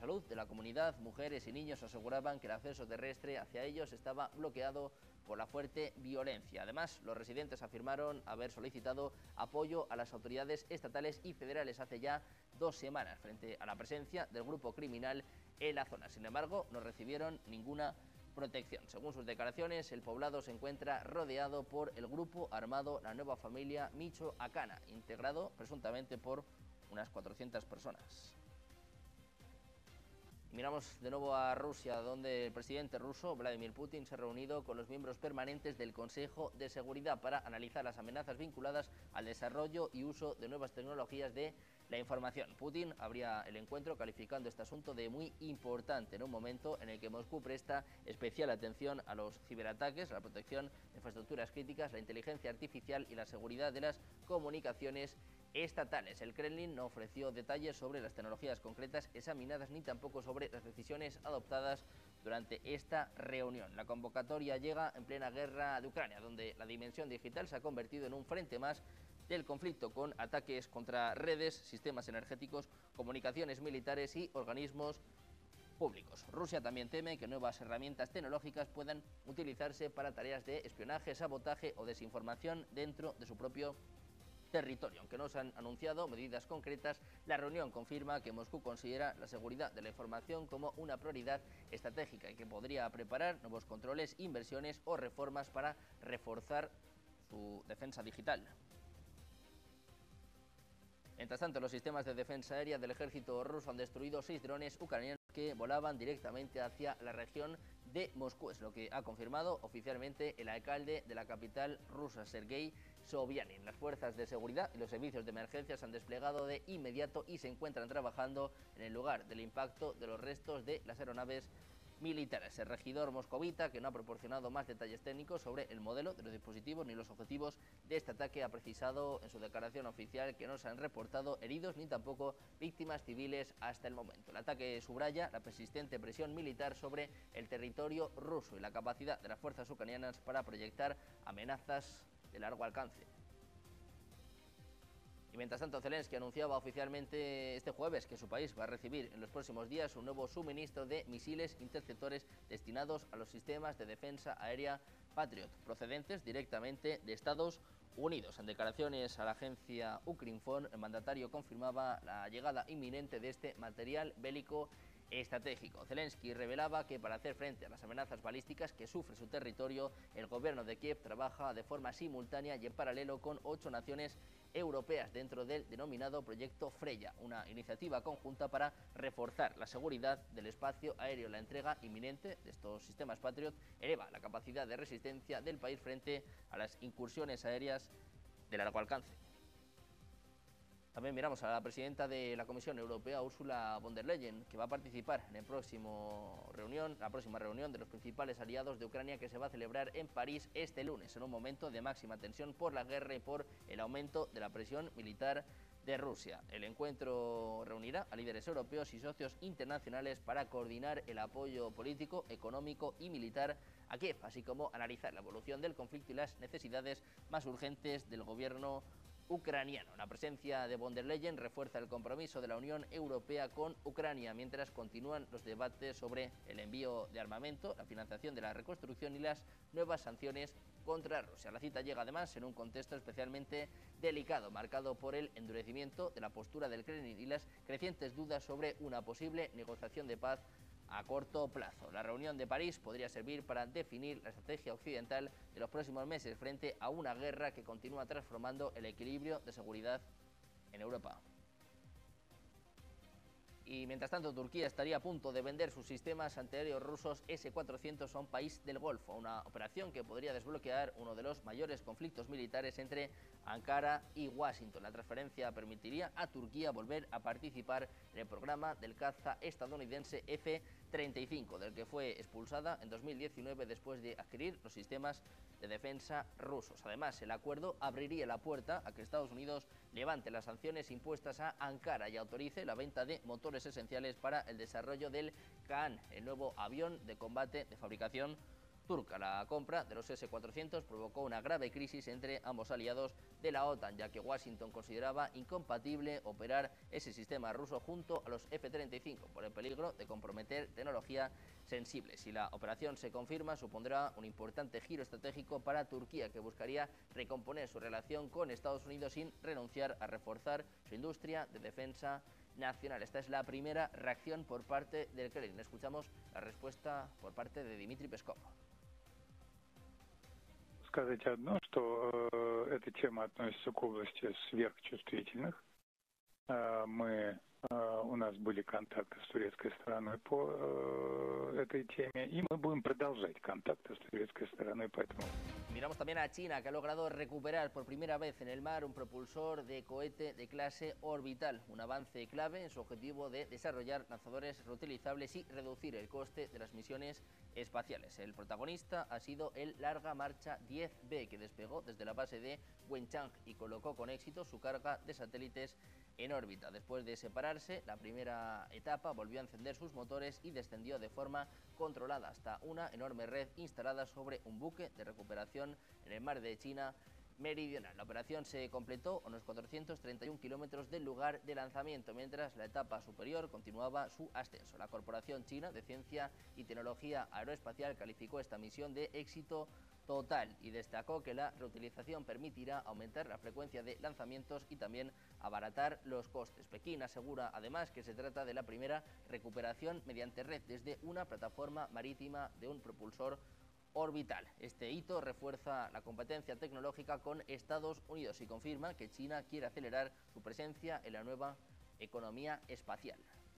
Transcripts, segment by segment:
salud de la comunidad, mujeres y niños aseguraban que el acceso terrestre hacia ellos estaba bloqueado por la fuerte violencia. Además, los residentes afirmaron haber solicitado apoyo a las autoridades estatales y federales hace ya 2 semanas frente a la presencia del grupo criminal en la zona. Sin embargo, no recibieron ninguna protección. Según sus declaraciones, el poblado se encuentra rodeado por el grupo armado La Nueva Familia Michoacana, integrado presuntamente por unas 400 personas. Miramos de nuevo a Rusia, donde el presidente ruso, Vladimir Putin, se ha reunido con los miembros permanentes del Consejo de Seguridad para analizar las amenazas vinculadas al desarrollo y uso de nuevas tecnologías de la información. Putin abría el encuentro calificando este asunto de muy importante en un momento en el que Moscú presta especial atención a los ciberataques, a la protección de infraestructuras críticas, la inteligencia artificial y la seguridad de las comunicaciones estatales. El Kremlin no ofreció detalles sobre las tecnologías concretas examinadas ni tampoco sobre las decisiones adoptadas durante esta reunión. La convocatoria llega en plena guerra de Ucrania, donde la dimensión digital se ha convertido en un frente más del conflicto, con ataques contra redes, sistemas energéticos, comunicaciones militares y organismos públicos. Rusia también teme que nuevas herramientas tecnológicas puedan utilizarse para tareas de espionaje, sabotaje o desinformación dentro de su propio territorio. Aunque no se han anunciado medidas concretas, la reunión confirma que Moscú considera la seguridad de la información como una prioridad estratégica y que podría preparar nuevos controles, inversiones o reformas para reforzar su defensa digital. Mientras tanto, los sistemas de defensa aérea del ejército ruso han destruido 6 drones ucranianos que volaban directamente hacia la región de Moscú. Es lo que ha confirmado oficialmente el alcalde de la capital rusa, Sergei Sobyanin. Las fuerzas de seguridad y los servicios de emergencia se han desplegado de inmediato y se encuentran trabajando en el lugar del impacto de los restos de las aeronaves militares. El regidor moscovita, que no ha proporcionado más detalles técnicos sobre el modelo de los dispositivos ni los objetivos de este ataque, ha precisado en su declaración oficial que no se han reportado heridos ni tampoco víctimas civiles hasta el momento. El ataque subraya la persistente presión militar sobre el territorio ruso y la capacidad de las fuerzas ucranianas para proyectar amenazas de largo alcance. Y mientras tanto, Zelensky anunciaba oficialmente este jueves que su país va a recibir en los próximos días un nuevo suministro de misiles interceptores destinados a los sistemas de defensa aérea Patriot, procedentes directamente de Estados Unidos. En declaraciones a la agencia Ukrinform, el mandatario confirmaba la llegada inminente de este material bélico estratégico. Zelensky revelaba que para hacer frente a las amenazas balísticas que sufre su territorio, el gobierno de Kiev trabaja de forma simultánea y en paralelo con 8 naciones europeas dentro del denominado Proyecto Freya, una iniciativa conjunta para reforzar la seguridad del espacio aéreo. La entrega inminente de estos sistemas Patriot eleva la capacidad de resistencia del país frente a las incursiones aéreas de largo alcance. También miramos a la presidenta de la Comisión Europea, Ursula von der Leyen, que va a participar en la próxima reunión de los principales aliados de Ucrania, que se va a celebrar en París este lunes, en un momento de máxima tensión por la guerra y por el aumento de la presión militar de Rusia. El encuentro reunirá a líderes europeos y socios internacionales para coordinar el apoyo político, económico y militar a Kiev, así como analizar la evolución del conflicto y las necesidades más urgentes del gobierno ucraniano. La presencia de von der Leyen refuerza el compromiso de la Unión Europea con Ucrania, mientras continúan los debates sobre el envío de armamento, la financiación de la reconstrucción y las nuevas sanciones contra Rusia. La cita llega además en un contexto especialmente delicado, marcado por el endurecimiento de la postura del Kremlin y las crecientes dudas sobre una posible negociación de paz a corto plazo. La reunión de París podría servir para definir la estrategia occidental de los próximos meses frente a una guerra que continúa transformando el equilibrio de seguridad en Europa. Y mientras tanto, Turquía estaría a punto de vender sus sistemas antiaéreos rusos S-400 a un país del Golfo, una operación que podría desbloquear uno de los mayores conflictos militares entre Ankara y Washington. La transferencia permitiría a Turquía volver a participar en el programa del caza estadounidense F-35, del que fue expulsada en 2019 después de adquirir los sistemas de defensa rusos. Además, el acuerdo abriría la puerta a que Estados Unidos levante las sanciones impuestas a Ankara y autorice la venta de motores esenciales para el desarrollo del Kaan, el nuevo avión de combate de fabricación turca. La compra de los S-400 provocó una grave crisis entre ambos aliados de la OTAN, ya que Washington consideraba incompatible operar ese sistema ruso junto a los F-35 por el peligro de comprometer tecnología sensible. Si la operación se confirma, supondrá un importante giro estratégico para Turquía, que buscaría recomponer su relación con Estados Unidos sin renunciar a reforzar su industria de defensa nacional. Esta es la primera reacción por parte del Kremlin. Escuchamos la respuesta por parte de Dmitry Peskov. Сказать одно, что эта тема относится к области сверхчувствительных. У нас были контакты с турецкой стороной по этой теме, y мы будем продолжать контакты с турецкой стороной по этому. Miramos también a China, que ha logrado recuperar por primera vez en el mar un propulsor de cohete de clase orbital, un avance clave en su objetivo de desarrollar lanzadores reutilizables y reducir el coste de las misiones espaciales. El protagonista ha sido el Larga Marcha 10B, que despegó desde la base de Wenchang y colocó con éxito su carga de satélites en órbita. Después de separarse, la primera etapa volvió a encender sus motores y descendió de forma controlada hasta una enorme red instalada sobre un buque de recuperación en el mar de China meridional. La operación se completó a unos 431 kilómetros del lugar de lanzamiento, mientras la etapa superior continuaba su ascenso. La Corporación China de Ciencia y Tecnología Aeroespacial calificó esta misión de éxito total y destacó que la reutilización permitirá aumentar la frecuencia de lanzamientos y también abaratar los costes. Pekín asegura además que se trata de la primera recuperación mediante red desde una plataforma marítima de un propulsor orbital. Este hito refuerza la competencia tecnológica con Estados Unidos y confirma que China quiere acelerar su presencia en la nueva economía espacial.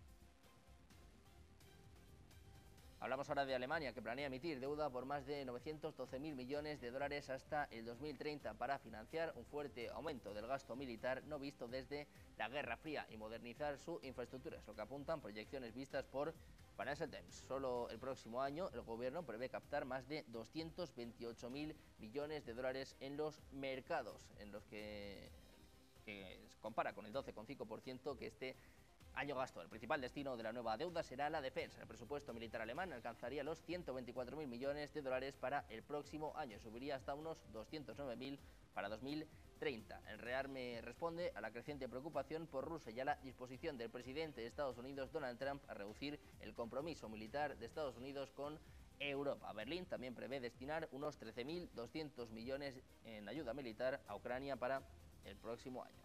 Hablamos ahora de Alemania, que planea emitir deuda por más de 912.000 millones de dólares hasta el 2030 para financiar un fuerte aumento del gasto militar no visto desde la Guerra Fría y modernizar su infraestructura, es lo que apuntan proyecciones vistas por Financial Times. Solo el próximo año el gobierno prevé captar más de 228.000 millones de dólares en los mercados, en los que se compara con el 12,5% que este año gasto. El principal destino de la nueva deuda será la defensa. El presupuesto militar alemán alcanzaría los 124.000 millones de dólares para el próximo año. Subiría hasta unos 209.000 para 2030. El rearme responde a la creciente preocupación por Rusia y a la disposición del presidente de Estados Unidos, Donald Trump, a reducir el compromiso militar de Estados Unidos con Europa. Berlín también prevé destinar unos 13.200 millones en ayuda militar a Ucrania para el próximo año.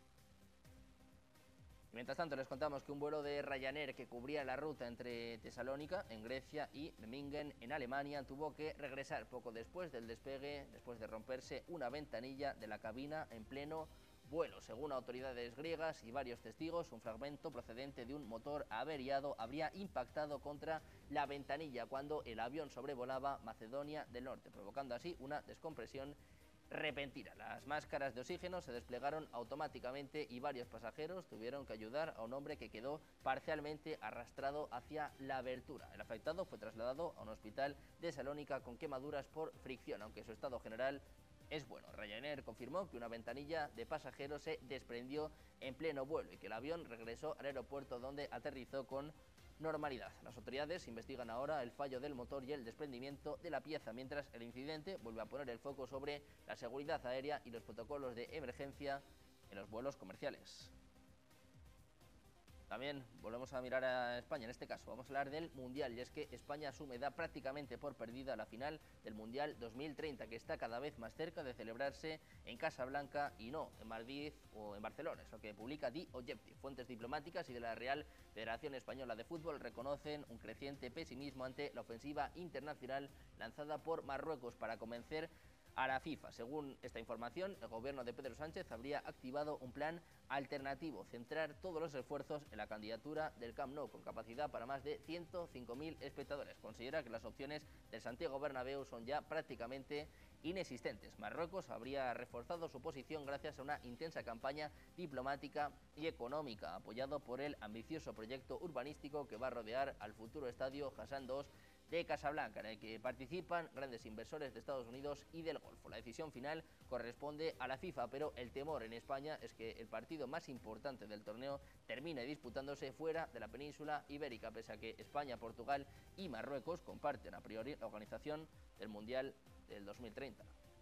Mientras tanto, les contamos que un vuelo de Ryanair que cubría la ruta entre Tesalónica, en Grecia, y Memmingen, en Alemania, tuvo que regresar poco después del despegue, después de romperse una ventanilla de la cabina en pleno vuelo. Según autoridades griegas y varios testigos, un fragmento procedente de un motor averiado habría impactado contra la ventanilla cuando el avión sobrevolaba Macedonia del Norte, provocando así una descompresión repentina. Las máscaras de oxígeno se desplegaron automáticamente y varios pasajeros tuvieron que ayudar a un hombre que quedó parcialmente arrastrado hacia la abertura. El afectado fue trasladado a un hospital de Salónica con quemaduras por fricción, aunque su estado general es bueno. Ryanair confirmó que una ventanilla de pasajeros se desprendió en pleno vuelo y que el avión regresó al aeropuerto, donde aterrizó con normalidad. Las autoridades investigan ahora el fallo del motor y el desprendimiento de la pieza, mientras el incidente vuelve a poner el foco sobre la seguridad aérea y los protocolos de emergencia en los vuelos comerciales. También volvemos a mirar a España, en este caso vamos a hablar del Mundial, y es que España asume da prácticamente por perdida la final del Mundial 2030, que está cada vez más cerca de celebrarse en Casablanca y no en Madrid o en Barcelona, es lo que publica The Objective. Fuentes diplomáticas y de la Real Federación Española de Fútbol reconocen un creciente pesimismo ante la ofensiva internacional lanzada por Marruecos para convencer a la FIFA. Según esta información, el gobierno de Pedro Sánchez habría activado un plan alternativo: centrar todos los esfuerzos en la candidatura del Camp Nou, con capacidad para más de 105.000 espectadores. Considera que las opciones del Santiago Bernabéu son ya prácticamente inexistentes. Marruecos habría reforzado su posición gracias a una intensa campaña diplomática y económica, apoyado por el ambicioso proyecto urbanístico que va a rodear al futuro estadio Hassan II de Casablanca, en el que participan grandes inversores de Estados Unidos y del Golfo. La decisión final corresponde a la FIFA, pero el temor en España es que el partido más importante del torneo termine disputándose fuera de la península ibérica, pese a que España, Portugal y Marruecos comparten a priori la organización del Mundial del 2030.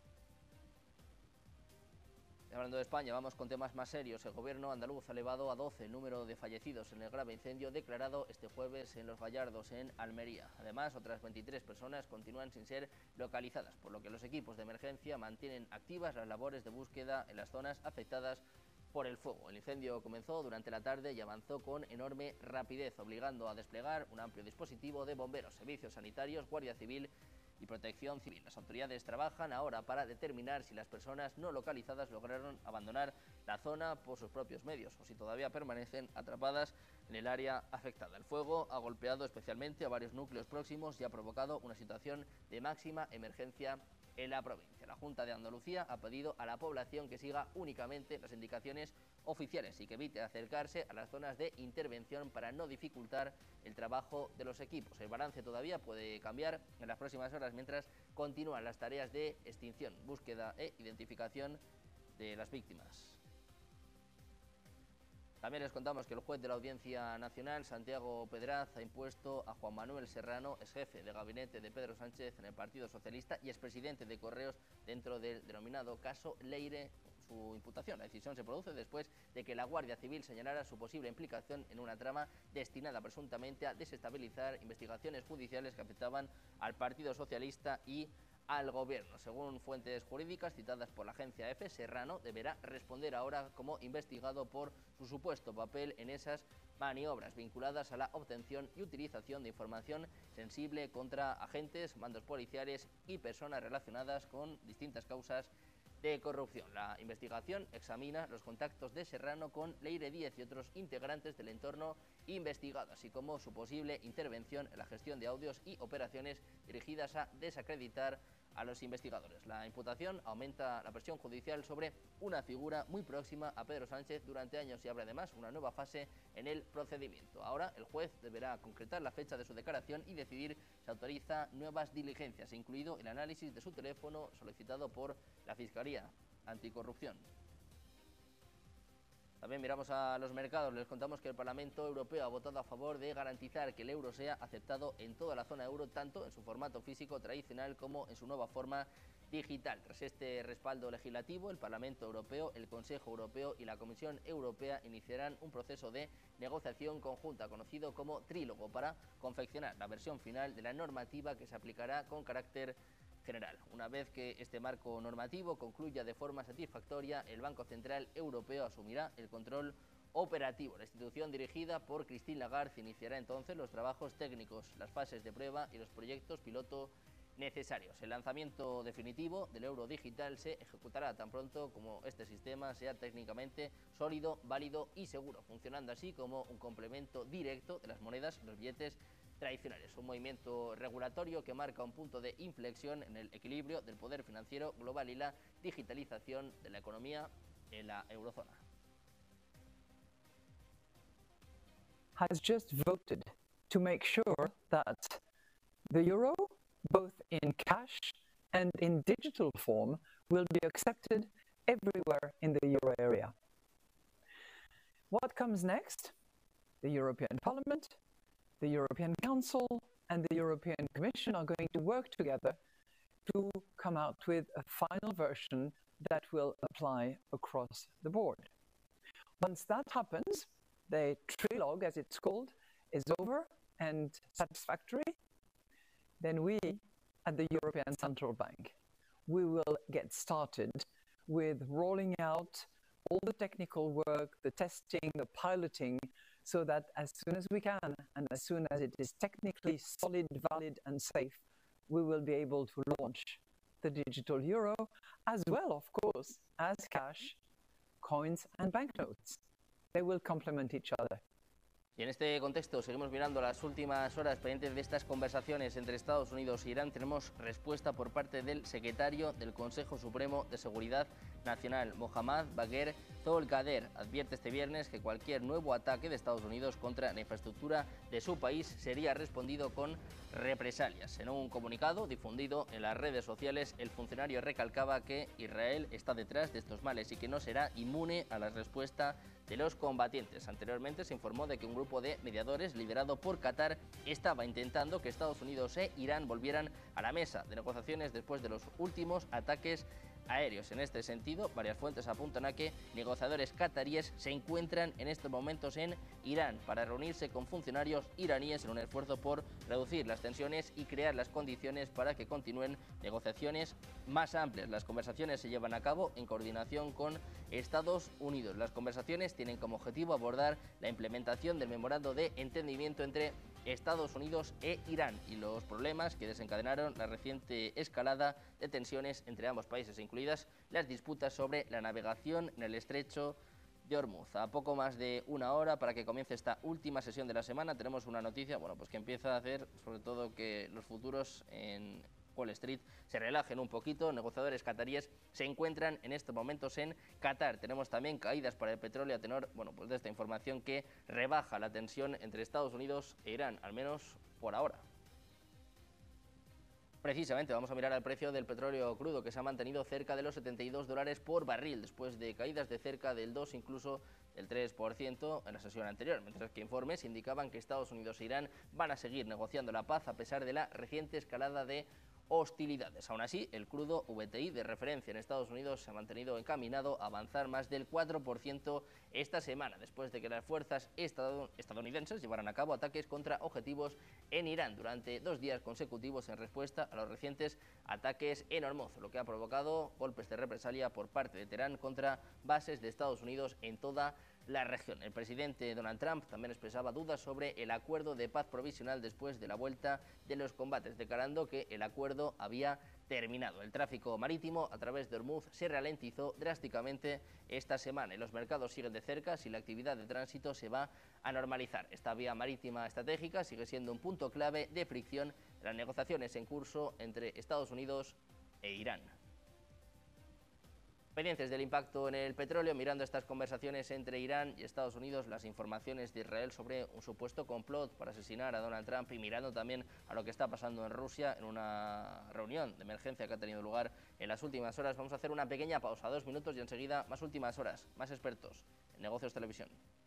Hablando de España, vamos con temas más serios. El gobierno andaluz ha elevado a 12 el número de fallecidos en el grave incendio declarado este jueves en Los Gallardos, en Almería. Además, otras 23 personas continúan sin ser localizadas, por lo que los equipos de emergencia mantienen activas las labores de búsqueda en las zonas afectadas por el fuego. El incendio comenzó durante la tarde y avanzó con enorme rapidez, obligando a desplegar un amplio dispositivo de bomberos, servicios sanitarios, Guardia Civil y Protección Civil. Las autoridades trabajan ahora para determinar si las personas no localizadas lograron abandonar la zona por sus propios medios o si todavía permanecen atrapadas en el área afectada. El fuego ha golpeado especialmente a varios núcleos próximos y ha provocado una situación de máxima emergencia en la provincia. La Junta de Andalucía ha pedido a la población que siga únicamente las indicaciones oficiales y que evite acercarse a las zonas de intervención para no dificultar el trabajo de los equipos. El balance todavía puede cambiar en las próximas horas mientras continúan las tareas de extinción, búsqueda e identificación de las víctimas. También les contamos que el juez de la Audiencia Nacional, Santiago Pedraz, ha impuesto a Juan Manuel Serrano, ex jefe de gabinete de Pedro Sánchez en el Partido Socialista y expresidente de Correos dentro del denominado caso Leire, su imputación. La decisión se produce después de que la Guardia Civil señalara su posible implicación en una trama destinada presuntamente a desestabilizar investigaciones judiciales que afectaban al Partido Socialista y al gobierno. Según fuentes jurídicas citadas por la agencia EFE, Serrano deberá responder ahora como investigado por su supuesto papel en esas maniobras vinculadas a la obtención y utilización de información sensible contra agentes, mandos policiales y personas relacionadas con distintas causas de corrupción. La investigación examina los contactos de Serrano con Leire Díez y otros integrantes del entorno investigado, así como su posible intervención en la gestión de audios y operaciones dirigidas a desacreditar a los investigadores. La imputación aumenta la presión judicial sobre una figura muy próxima a Pedro Sánchez durante años y abre además una nueva fase en el procedimiento. Ahora el juez deberá concretar la fecha de su declaración y decidir si autoriza nuevas diligencias, incluido el análisis de su teléfono solicitado por la Fiscalía Anticorrupción. También miramos a los mercados. Les contamos que el Parlamento Europeo ha votado a favor de garantizar que el euro sea aceptado en toda la zona euro, tanto en su formato físico tradicional como en su nueva forma digital. Tras este respaldo legislativo, el Parlamento Europeo, el Consejo Europeo y la Comisión Europea iniciarán un proceso de negociación conjunta, conocido como trílogo, para confeccionar la versión final de la normativa que se aplicará con carácter general. Una vez que este marco normativo concluya de forma satisfactoria, el Banco Central Europeo asumirá el control operativo. La institución dirigida por Christine Lagarde iniciará entonces los trabajos técnicos, las fases de prueba y los proyectos piloto necesarios. El lanzamiento definitivo del euro digital se ejecutará tan pronto como este sistema sea técnicamente sólido, válido y seguro, funcionando así como un complemento directo de las monedas y los billetes tradicionales. Un movimiento regulatorio que marca un punto de inflexión en el equilibrio del poder financiero global y la digitalización de la economía en la eurozona. Has just voted to make sure that the euro, both in cash and in digital form, will be accepted everywhere in the euro area. What comes next? The European Parliament, the European Council and the European Commission are going to work together to come out with a final version that will apply across the board. Once that happens, the trilogue, as it's called, is over and satisfactory, then we, at the European Central Bank, we will get started with rolling out all the technical work, the testing, the piloting, so that as soon as we can, and as soon as it is technically solid, valid and safe, we will be able to launch the digital euro, as well, of course, as cash, coins and banknotes. They will complement each other. Y en este contexto seguimos mirando las últimas horas pendientes de estas conversaciones entre Estados Unidos e Irán. Tenemos respuesta por parte del secretario del Consejo Supremo de Seguridad Nacional, Mohammad Bagher Zolgader advierte este viernes que cualquier nuevo ataque de Estados Unidos contra la infraestructura de su país sería respondido con represalias. En un comunicado difundido en las redes sociales, el funcionario recalcaba que Israel está detrás de estos males y que no será inmune a la respuesta de los combatientes. Anteriormente se informó de que un grupo de mediadores liderado por Qatar estaba intentando que Estados Unidos e Irán volvieran a la mesa de negociaciones después de los últimos ataques aéreos. En este sentido, varias fuentes apuntan a que negociadores cataríes se encuentran en estos momentos en Irán para reunirse con funcionarios iraníes en un esfuerzo por reducir las tensiones y crear las condiciones para que continúen negociaciones más amplias. Las conversaciones se llevan a cabo en coordinación con Estados Unidos. Las conversaciones tienen como objetivo abordar la implementación del memorando de entendimiento entre Estados Unidos e Irán y los problemas que desencadenaron la reciente escalada de tensiones entre ambos países, incluidas las disputas sobre la navegación en el estrecho de Hormuz. A poco más de una hora para que comience esta última sesión de la semana, tenemos una noticia, pues que empieza a hacer sobre todo que los futuros en Wall Street se relajen un poquito. Negociadores cataríes se encuentran en estos momentos en Qatar. Tenemos también caídas para el petróleo a tenor, pues de esta información que rebaja la tensión entre Estados Unidos e Irán, al menos por ahora. Precisamente vamos a mirar al precio del petróleo crudo, que se ha mantenido cerca de los $72 por barril, después de caídas de cerca del 2, incluso del 3% en la sesión anterior, mientras que informes indicaban que Estados Unidos e Irán van a seguir negociando la paz a pesar de la reciente escalada de hostilidades. Aún así, el crudo WTI de referencia en Estados Unidos se ha mantenido encaminado a avanzar más del 4% esta semana, después de que las fuerzas estadounidenses llevaran a cabo ataques contra objetivos en Irán durante 2 días consecutivos en respuesta a los recientes ataques en Hormuz, lo que ha provocado golpes de represalia por parte de Teherán contra bases de Estados Unidos en toda la región. El presidente Donald Trump también expresaba dudas sobre el acuerdo de paz provisional después de la vuelta de los combates, declarando que el acuerdo había terminado. El tráfico marítimo a través de Hormuz se ralentizó drásticamente esta semana y los mercados siguen de cerca si la actividad de tránsito se va a normalizar. Esta vía marítima estratégica sigue siendo un punto clave de fricción en las negociaciones en curso entre Estados Unidos e Irán. Pendientes del impacto en el petróleo, mirando estas conversaciones entre Irán y Estados Unidos, las informaciones de Israel sobre un supuesto complot para asesinar a Donald Trump y mirando también a lo que está pasando en Rusia en una reunión de emergencia que ha tenido lugar en las últimas horas. Vamos a hacer una pequeña pausa, 2 minutos y enseguida más últimas horas, más expertos en negocios televisión.